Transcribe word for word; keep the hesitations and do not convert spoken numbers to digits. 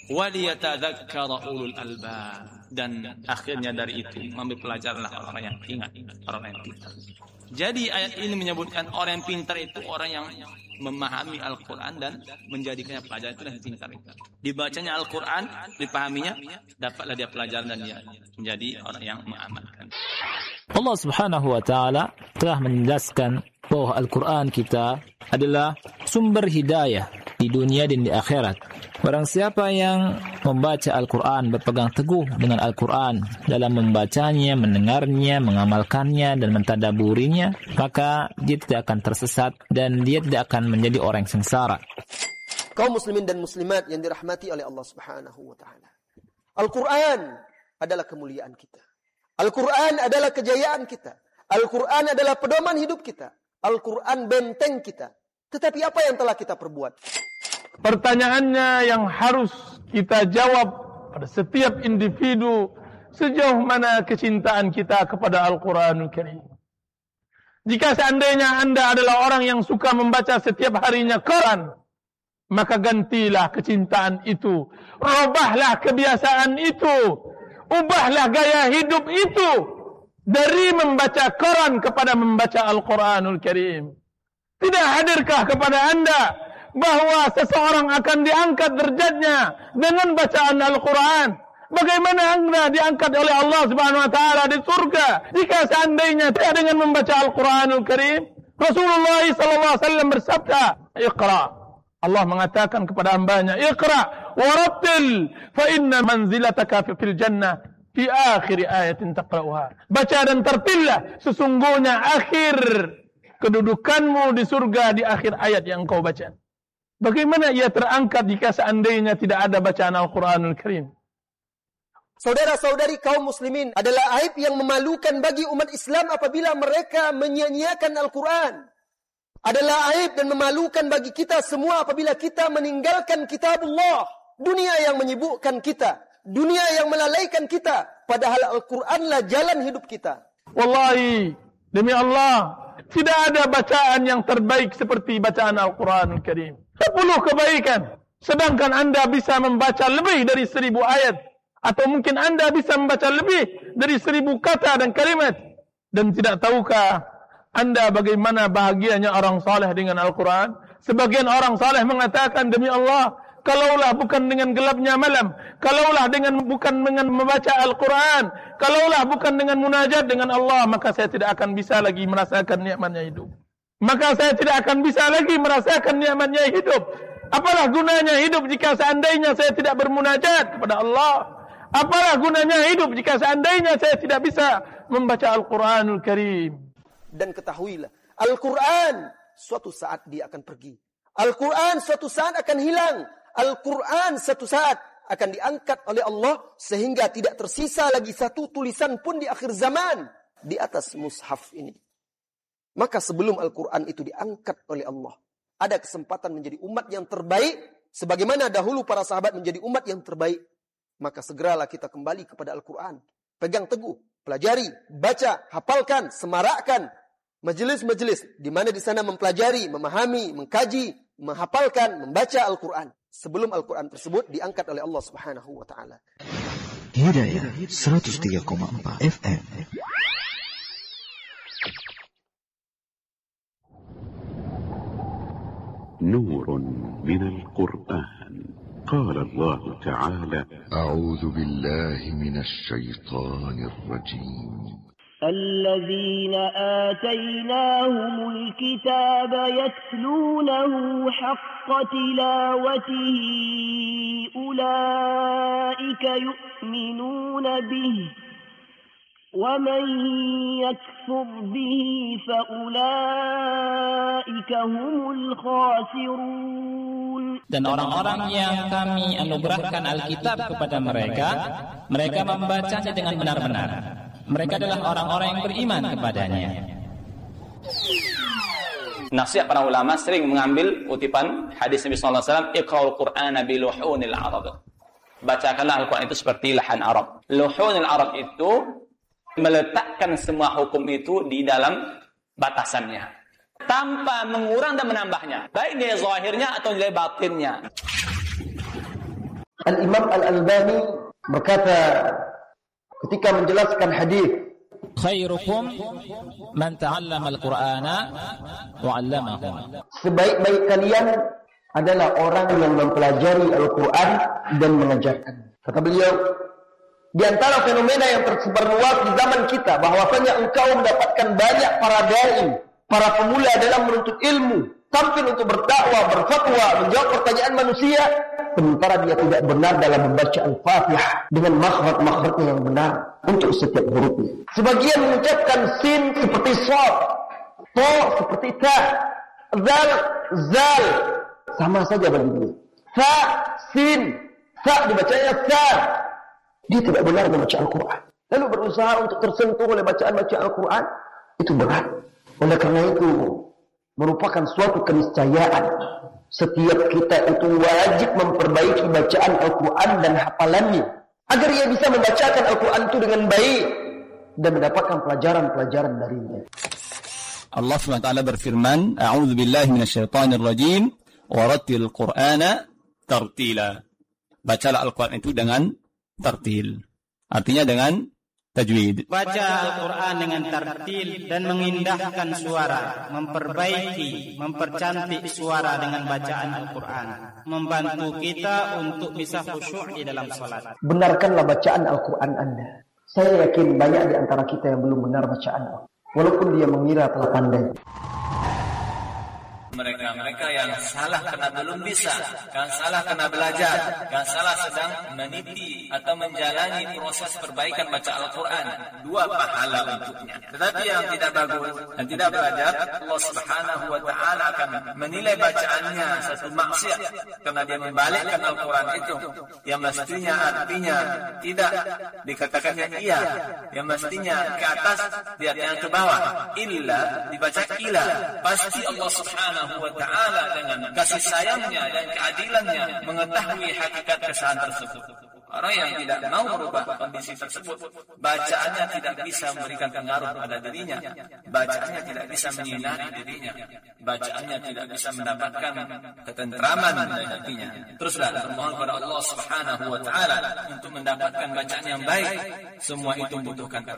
waliyatadzakkara ulul albab, dan akhirnya dari itu mengambil pelajaranlah orang yang ingat, orang yang pintar. Jadi ayat ini menyebutkan orang yang pintar itu orang yang memahami Al-Quran dan menjadikannya pelajaran, itu yang pintar itu. Dibacanya Al-Quran, dipahaminya, dapatlah dia pelajaran dan dia menjadi orang yang mengamalkan. Allah Subhanahu wa taala telah menjelaskan bahwa Al-Quran kita adalah sumber hidayah di dunia dan di akhirat. Barang siapa yang membaca Al-Quran, berpegang teguh dengan Al-Quran dalam membacanya, mendengarnya, mengamalkannya, dan mentadaburinya, maka dia tidak akan tersesat dan dia tidak akan menjadi orang yang sengsara. Kaum muslimin dan muslimat yang dirahmati oleh Allah Subhanahu wa taala. Al-Quran adalah kemuliaan kita. Al-Quran adalah kejayaan kita. Al-Quran adalah pedoman hidup kita. Al-Quran benteng kita. Tetapi apa yang telah kita perbuat? Pertanyaannya yang harus kita jawab pada setiap individu, sejauh mana kecintaan kita kepada Al-Quranul Karim. Jika seandainya Anda adalah orang yang suka membaca setiap harinya Quran, maka gantilah kecintaan itu. Rubahlah kebiasaan itu. Ubahlah gaya hidup itu. Dari membaca Quran kepada membaca Al-Quranul Karim. Tidak hadirkah kepada Anda bahwa seseorang akan diangkat derajatnya dengan bacaan Al-Quran? Bagaimana Anda diangkat oleh Allah Subhanahu wa taala di surga jika seandainya tidak dengan membaca Al-Quranul Karim? Rasulullah sallallahu alaihi wasallam bersabda, "Iqra." Allah mengatakan kepada hambanya, "Iqra warattil fa inna manzilataka fil jannah fi akhir ayatin taqra'uha." Baca dan tertillah, sesungguhnya akhir kedudukanmu di surga di akhir ayat yang kau baca. Bagaimana ia terangkat jika seandainya tidak ada bacaan Al-Quranul Karim? Saudara-saudari kaum muslimin, adalah aib yang memalukan bagi umat Islam apabila mereka menyia-nyiakan Al-Quran. Adalah aib dan memalukan bagi kita semua apabila kita meninggalkan kitabullah. Dunia yang menyibukkan kita, dunia yang melalaikan kita, padahal Al-Quranlah jalan hidup kita. Wallahi, demi Allah, tidak ada bacaan yang terbaik seperti bacaan Al-Quranul Karim. Sepuluh kebaikan. Sedangkan Anda bisa membaca lebih dari seribu ayat. Atau mungkin Anda bisa membaca lebih dari seribu kata dan kalimat. Dan tidak tahukah Anda bagaimana bahagianya orang saleh dengan Al-Quran? Sebagian orang saleh mengatakan, demi Allah, kalaulah bukan dengan gelapnya malam, kalaulah dengan bukan dengan membaca Al-Quran, kalaulah bukan dengan munajat dengan Allah, maka saya tidak akan bisa lagi merasakan nikmatnya hidup. Maka saya tidak akan bisa lagi merasakan nikmatnya hidup. Apalah gunanya hidup jika seandainya saya tidak bermunajat kepada Allah? Apalah gunanya hidup jika seandainya saya tidak bisa membaca Al-Quranul Karim? Dan ketahuilah, Al-Quran suatu saat dia akan pergi. Al-Quran suatu saat akan hilang. Al-Quran suatu saat akan diangkat oleh Allah sehingga tidak tersisa lagi satu tulisan pun di akhir zaman di atas mushaf ini. Maka sebelum Al-Quran itu diangkat oleh Allah, ada kesempatan menjadi umat yang terbaik sebagaimana dahulu para sahabat menjadi umat yang terbaik. Maka segeralah kita kembali kepada Al-Quran. Pegang teguh, pelajari, baca, hafalkan, semarakkan majelis-majelis di mana di sana mempelajari, memahami, mengkaji, menghafalkan, membaca Al-Quran sebelum Al-Quran tersebut diangkat oleh Allah Subhanahu wa taala. Hidayah seratus tiga koma empat F M. نور من القرآن. قال الله تعالى: أعوذ بالله من الشيطان الرجيم. الذين آتيناهم الكتاب يتلونه حق تلاوته أولئك يؤمنون به ومن يكفر به فأولئك هم الخاسرون. Dan orang-orang yang kami anugerahkan Alkitab kepada mereka, mereka membacanya dengan benar-benar. Mereka adalah orang-orang yang beriman kepadanya. Nasihat para ulama sering mengambil kutipan hadis Nabi sallallahu alaihi wasallam, "Iqra'ul Qur'ana bi luhunil Arab." Bacakanlah Al-Quran itu seperti lahan Arab. Luhunil Arab itu meletakkan semua hukum itu di dalam batasannya, tanpa mengurang dan menambahnya, baik nilai zahirnya atau nilai batinnya. Al-Imam Al-Albani berkata ketika menjelaskan hadis, khairukum man ta'allama al-Qur'ana wa 'allamahu. Sebaik-baik kalian adalah orang yang mempelajari Al-Qur'an dan mengajarkan. Kata beliau, di antara fenomena yang tersebar luas di zaman kita, bahwasanya engkau mendapatkan banyak para dai, para pemula dalam menuntut ilmu, tampil untuk berdakwah, berfatwa, menjawab pertanyaan manusia, sementara dia tidak benar dalam membaca Al-Fatihah dengan makhraj-makhrajnya yang benar untuk setiap hurufnya. Sebagian mengucapkan sin seperti shad, to seperti ta, zal, zal, sama saja bagi dia. Fa, sin, fa dibacanya sa. Dia tidak benar membaca Al-Quran. Lalu berusaha untuk tersentuh oleh bacaan-bacaan Al-Quran, itu berat. Oleh karena itu, merupakan suatu keniscayaan. Setiap kita itu wajib memperbaiki bacaan Al-Quran dan hafalannya, agar ia bisa membacakan Al-Quran itu dengan baik dan mendapatkan pelajaran-pelajaran darinya. Allah subhanahu wa taala berfirman, A'udzu billahi minasyaitonir rajim, warattil Qur'ana tartila. Bacalah Al-Quran itu dengan tartil, artinya dengan tajwid. Baca Al-Quran dengan tartil dan mengindahkan suara, memperbaiki, mempercantik suara dengan bacaan Al-Quran, membantu kita untuk bisa khusyuk di dalam salat. Benarkanlah bacaan Al-Quran Anda. Saya yakin banyak di antara kita yang belum benar bacaan Al-Quran, walaupun dia mengira telah pandai. Mereka-mereka yang salah karena belum bisa, yang salah karena belajar, yang salah sedang meniti atau menjalani proses perbaikan baca Al-Quran, dua pahala untuknya. Tetapi yang tidak bagus dan tidak belajar, Allah Subhanahu wa taala akan menilai bacaannya satu maksiat karena dia membalikkan Al-Quran itu yang mestinya artinya tidak dikatakannya iya, yang mestinya ke atas diartikan ke bawah, illa dibaca ila. Pasti Allah Subhanahu wa ta'ala dengan kasih sayangnya dan keadilannya mengetahui hakikat kesalahan tersebut. Orang yang tidak mau merubah kondisi tersebut, bacaannya tidak bisa memberikan pengaruh pada dirinya, bacaannya tidak bisa menyinari dirinya, bacaannya tidak bisa mendapatkan ketentraman dari hatinya. Teruslah bermohon kepada Allah Subhanahu wa taala untuk mendapatkan bacaan yang baik. Semua itu membutuhkan